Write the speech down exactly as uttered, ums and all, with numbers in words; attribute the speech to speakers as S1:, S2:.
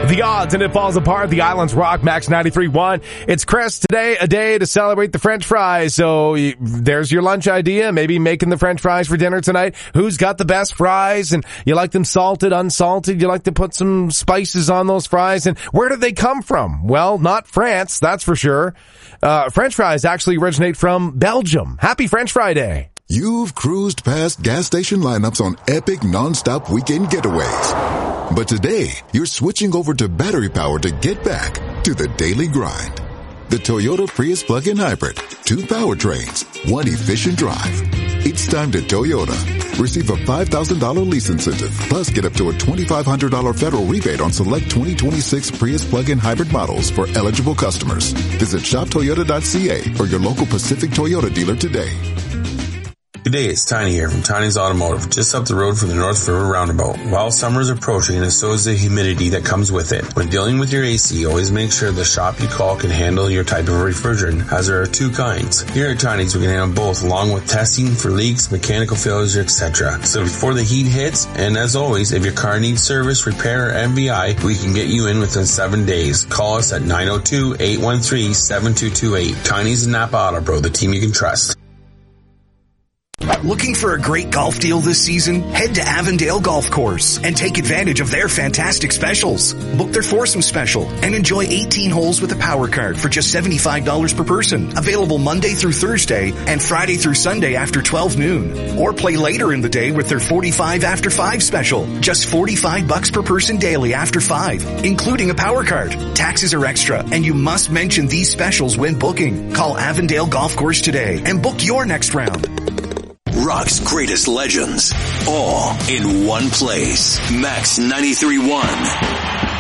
S1: The odds and it falls apart. The Islands Rock, Max ninety-three point one. It's Chris. Today, a day to celebrate the French fries. So you, there's your lunch idea. Maybe making the French fries for dinner tonight. Who's got the best fries? And you like them salted, unsalted? You like to put some spices on those fries? And where do they come from? Well, not France, that's for sure. Uh, French fries actually originate from Belgium. Happy French Fry Day.
S2: You've cruised past gas station lineups on epic non-stop weekend getaways. But today, you're switching over to battery power to get back to the daily grind. The Toyota Prius plug-in hybrid. Two powertrains, one efficient drive. It's time to Toyota. Receive a five thousand dollars lease incentive, plus get up to a twenty-five hundred dollars federal rebate on select twenty twenty-six Prius plug-in hybrid models for eligible customers. Visit shop toyota dot c a or your local Pacific Toyota dealer today.
S3: Good day, it's Tiny here from Tiny's Automotive, just up the road from the North River Roundabout. While summer is approaching, and so is the humidity that comes with it. When dealing with your A C, always make sure the shop you call can handle your type of refrigerant, as there are two kinds. Here at Tiny's, we can handle both, along with testing for leaks, mechanical failures, et cetera. So before the heat hits, and as always, if your car needs service, repair, or M V I, we can get you in within seven days. Call us at nine oh two, eight one three, seven two two eight. Tiny's and Napa Auto Pro, the team you can trust.
S4: Looking for a great golf deal this season? Head to Avondale Golf Course and take advantage of their fantastic specials. Book their foursome special and enjoy eighteen holes with a power card for just seventy-five dollars per person. Available Monday through Thursday and Friday through Sunday after twelve noon. Or play later in the day with their forty-five after five special. Just forty-five bucks per person daily after five, including a power card. Taxes are extra and you must mention these specials when booking. Call Avondale Golf Course today and book your next round.
S5: Rock's greatest legends, all in one place. Max ninety-three point one.